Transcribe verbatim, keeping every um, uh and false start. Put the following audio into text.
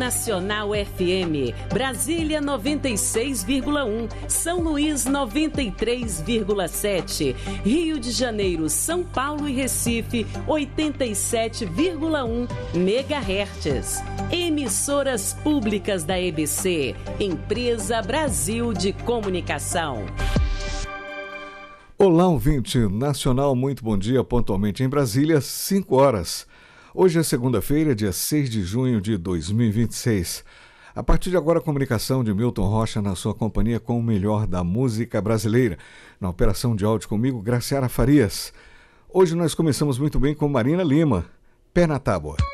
Nacional F M, Brasília noventa e seis vírgula um, São Luís noventa e três vírgula sete, Rio de Janeiro, São Paulo e Recife oitenta e sete vírgula um megahertz. Emissoras públicas da E B C, Empresa Brasil de Comunicação. Olá, ouvinte nacional, muito bom dia, pontualmente em Brasília, cinco horas. Hoje é segunda-feira, dia seis de junho de dois mil e vinte e seis. A partir de agora, a comunicação de Milton Rocha na sua companhia com o melhor da música brasileira. Na operação de áudio comigo, Graciara Farias. Hoje nós começamos muito bem com Marina Lima, Pé na Tábua.